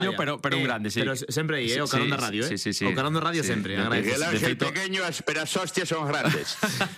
pero un grande, sí. Pero sempre aí, o carón da radio, Sí. O carón da radio sempre. Miguel Ángel pequeño, pero as hostias son grandes.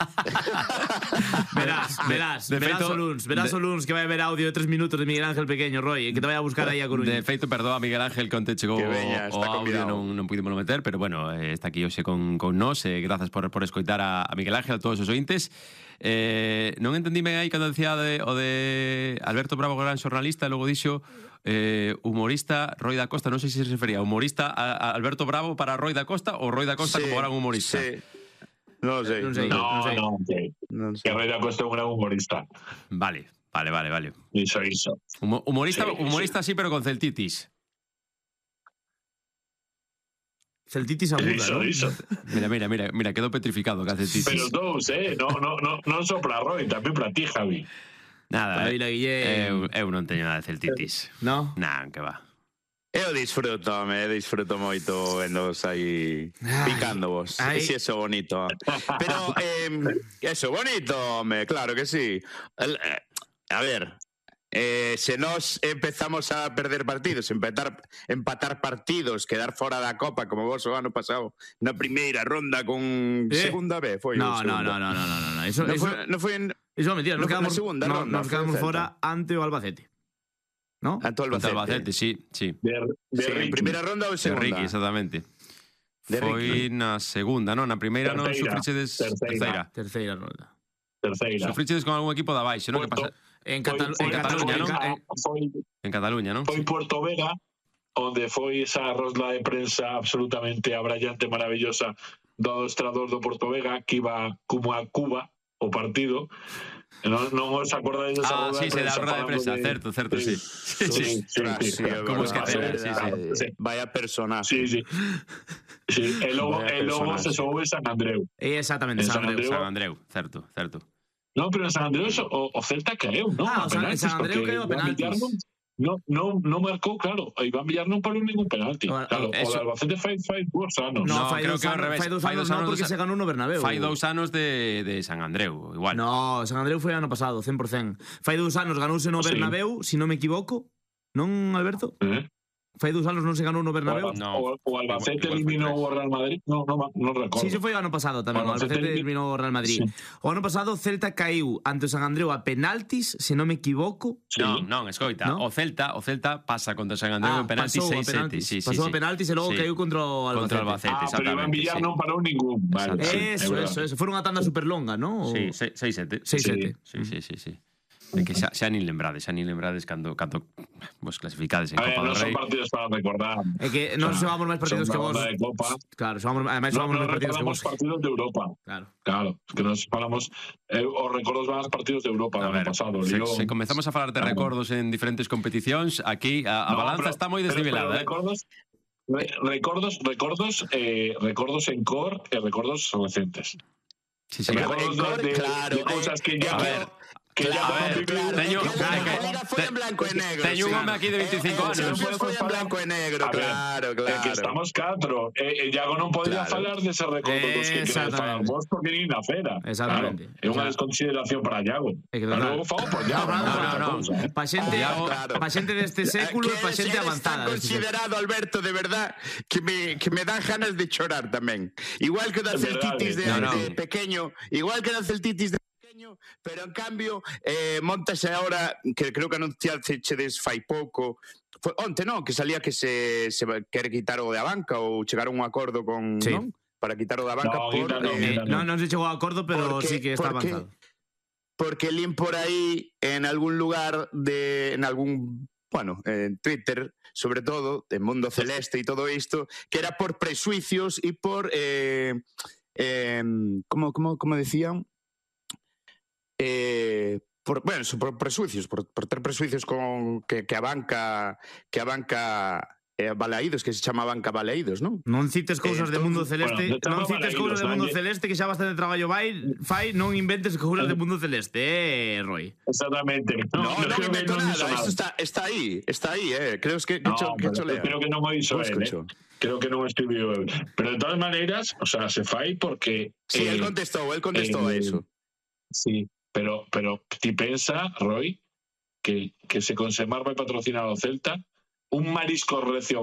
Verás o luns que vai haber audio de 3 minutos de Miguel Ángel pequeño, Roy, que te vai a buscar aí a Coruña. De feito, perdón a Miguel Ángel que onte chegou o audio, non pudimos meter, pero bueno, está aquí hoxe con nós, grazas por escoitar a Miguel Ángel, a todos os ointes. Non entendíme aí cando decía o de Alberto Bravo, gran xornalista, e logo dixo humorista Roy da Costa, non sei se refería humorista a Alberto Bravo para Roy da Costa ou Roy da Costa como gran humorista. Sí. Non sei. Que Roy da Costa é un gran humorista. Vale. Iso. Humorista sí, pero con celtitis. Celtitis aguda, ¿no? Iso. Mira, quedou petrificado que celtitis. Pero dous, non só para Roy, tamén para ti, Javi. Nada, eu non teño nada de celtitis. No? Non, que va. Eu disfruto moito vendos aí picándovos. Si eso bonito. Pero eso bonito, home, claro que sí. A ver, se nos empezamos a perder partidos, empatar partidos, quedar fora da Copa como vos o ano pasado na primeira ronda con segunda B, foi No. Eso é mentira, nos quedamos segunda ronda. Nos quedamos fora ante o Albacete. ¿No? Ante o Albacete, sí. En primeira ronda ou segunda? De Ricky, exactamente. Foi na segunda, non? Na primeira non sufrichedes terceira ronda. Sufrichedes con algún equipo da baixo, non? Que pasa? En Cataluña, non? En Cataluña, non? Foi Porto Vega, onde foi esa rosla de prensa absolutamente abrallante, maravillosa do adestrador do Porto Vega, que iba como a Cuba o partido. Non os acordáis desa roda de prensa? Sí, da roda de prensa, certo, sí. Como esquecer, sí. Vaya personaje. Sí. E logo se soube San Andreu. Exactamente, San Andreu, certo. Non, pero en San Andreu o Celta caeu, non? En San Andreu caeu a penaltis. Non marcou, claro. Iván Villar non parou ningún penalti. Claro, o de Albacete fai 2 anos. No, creo que ao revés. Fai 2 anos non, porque se ganou no Bernabéu. Fai 2 anos de San Andreu, igual. No, San Andreu foi ano pasado, 100%. Fai 2 anos ganouse no Bernabéu, se non me equivoco. Non, Alberto? Fai 2 anos non se ganou no Bernabéu. O Albacete eliminou o Real Madrid. Non recordo. Sí, foi o ano pasado tamén. O Albacete eliminou o Real Madrid. O ano pasado o Celta caiu ante o San Andreu a penaltis, se non me equivoco. Non, escoita. O Celta pasa contra o San Andreu en penaltis 6-7. Pasou a penaltis e logo caiu contra o Albacete. Pero Iván Villar non parou ningún. Eso. Foi unha tanda superlonga, non? Sí, 6-7. Sí. Que xa nin lembrades cando vos clasificades en Copa do Rei. Non son partidos para recordar. É que non xogamos máis partidos que vos. Claro, xogamos máis partidos que vos. Partidos de Europa. Claro, que nos falamos os recordos van aos partidos de Europa do ano pasado. Se comezamos a falar de recordos en diferentes competicións, aquí a balanza está moi desnivelada. Recordos en cor e recordos recentes. Sí. Claro. De cousas que ya... Teño en blanco e negro. Teño un home aquí de 25 anos. Foi en blanco e negro, claro. Que estamos 4. Iago non podría falar dese recordo dos que queres falar vos porque nin na fera. Exactamente. É unha desconsideración para Iago. Logo fago por Iago. Non. Pa xente deste século e pa xente avanzada. Está considerado, Alberto, de verdad, que me dan ganas de chorar tamén. Igual que da celtitis de pequeño, pero en cambio montase ahora, que creo que anunciachedes fai pouco, onte non, que salía que se quere quitar o de Abanca ou chegar a un acordo con, non? Para quitar o de Abanca non se chegou a acordo, pero sí que está avanzado. Porque lín por aí en algún lugar en algún, en Twitter, sobre todo, en Mundo Celeste e todo isto, que era por presuicios e por como decían, por presuicios, por ter presuicios con que a banca Balaídos, que se chama Banca Balaídos, non? Non cites cousas de Mundo Celeste, non cites cousas de Mundo Celeste, que xa bastante traballo fai, non inventes cousas de Mundo Celeste, Roy. Exactamente. Non invento nada, está aí, creo que cholea. Creo que non o hizo él, creo que non escribiu él. Pero de todas maneiras, o sea, se fai porque... Sí, él contestou a eso. Sí, pero ti pensa, Roy, que se Consemar vai patrocinar ao Celta, un marisco recio